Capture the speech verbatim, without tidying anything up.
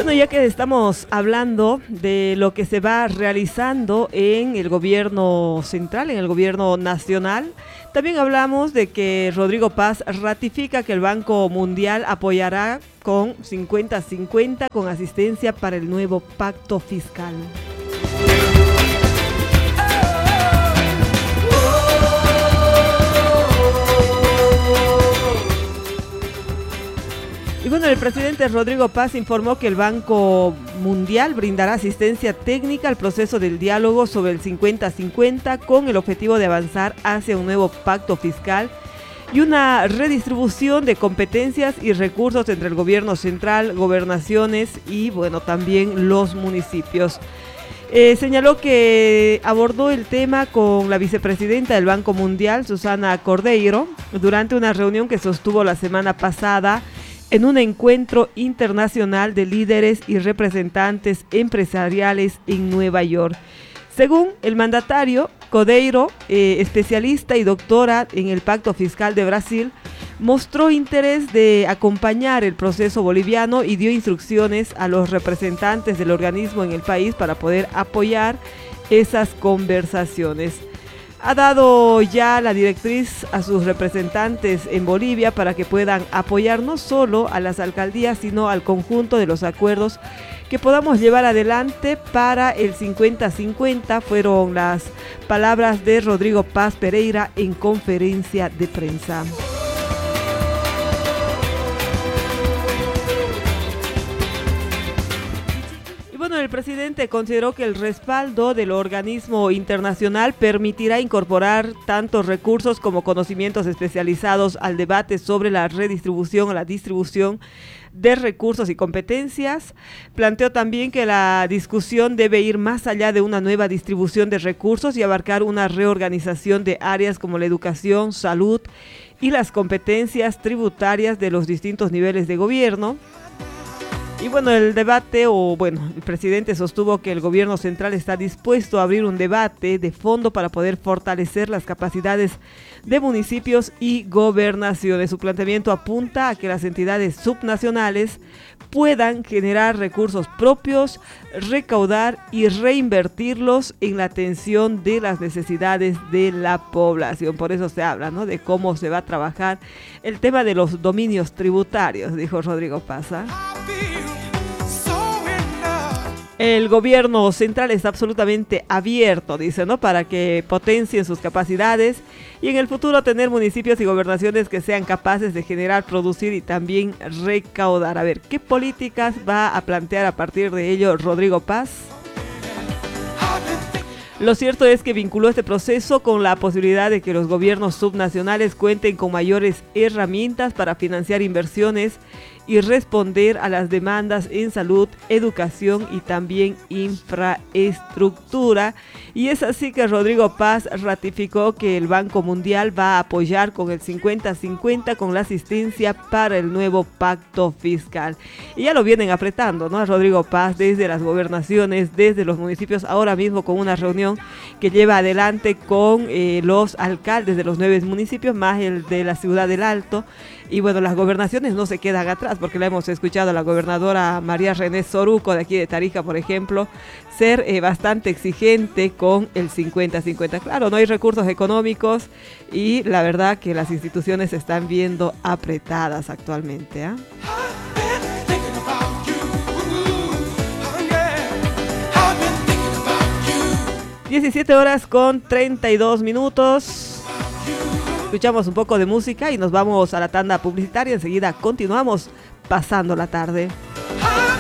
bueno, ya que estamos hablando de lo que se va realizando en el gobierno central, en el gobierno nacional, también hablamos de que Rodrigo Paz ratifica que el Banco Mundial apoyará con cincuenta cincuenta con asistencia para el nuevo pacto fiscal. Y bueno, el presidente Rodrigo Paz informó que el Banco Mundial brindará asistencia técnica al proceso del diálogo sobre el cincuenta cincuenta con el objetivo de avanzar hacia un nuevo pacto fiscal y una redistribución de competencias y recursos entre el gobierno central, gobernaciones y bueno, también los municipios. Eh, señaló que abordó el tema con la vicepresidenta del Banco Mundial, Susana Cordeiro, durante una reunión que sostuvo la semana pasada en un encuentro internacional de líderes y representantes empresariales en Nueva York. Según el mandatario, Cordeiro, eh, especialista y doctora en el Pacto Fiscal de Brasil, mostró interés de acompañar el proceso boliviano y dio instrucciones a los representantes del organismo en el país para poder apoyar esas conversaciones. Ha dado ya la directriz a sus representantes en Bolivia para que puedan apoyar no solo a las alcaldías, sino al conjunto de los acuerdos que podamos llevar adelante para el cincuenta cincuenta, fueron las palabras de Rodrigo Paz Pereira en conferencia de prensa. Bueno, el presidente consideró que el respaldo del organismo internacional permitirá incorporar tanto recursos como conocimientos especializados al debate sobre la redistribución o la distribución de recursos y competencias. Planteó también que la discusión debe ir más allá de una nueva distribución de recursos y abarcar una reorganización de áreas como la educación, salud y las competencias tributarias de los distintos niveles de gobierno. Y bueno, el debate, o bueno, el presidente sostuvo que el gobierno central está dispuesto a abrir un debate de fondo para poder fortalecer las capacidades de municipios y gobernaciones. Su planteamiento apunta a que las entidades subnacionales puedan generar recursos propios, recaudar y reinvertirlos en la atención de las necesidades de la población. Por eso se habla, ¿no?, de cómo se va a trabajar el tema de los dominios tributarios, dijo Rodrigo Paz. El gobierno central está absolutamente abierto, dice, ¿no?, para que potencien sus capacidades y en el futuro tener municipios y gobernaciones que sean capaces de generar, producir y también recaudar. A ver, ¿qué políticas va a plantear a partir de ello Rodrigo Paz? Lo cierto es que vinculó este proceso con la posibilidad de que los gobiernos subnacionales cuenten con mayores herramientas para financiar inversiones y responder a las demandas en salud, educación y también infraestructura. Y es así que Rodrigo Paz ratificó que el Banco Mundial va a apoyar con el cincuenta cincuenta con la asistencia para el nuevo pacto fiscal. Y ya lo vienen apretando, ¿no?, a Rodrigo Paz desde las gobernaciones, desde los municipios, ahora mismo con una reunión que lleva adelante con eh, los alcaldes de los nueve municipios, más el de la Ciudad del Alto. Y bueno, las gobernaciones no se quedan atrás, porque la hemos escuchado a la gobernadora María René Soruco de aquí de Tarija, por ejemplo, ser eh, bastante exigente con el cincuenta cincuenta. Claro, no hay recursos económicos y la verdad que las instituciones se están viendo apretadas actualmente, ¿eh? diecisiete horas con treinta y dos minutos. Escuchamos un poco de música y nos vamos a la tanda publicitaria. Enseguida continuamos pasando la tarde.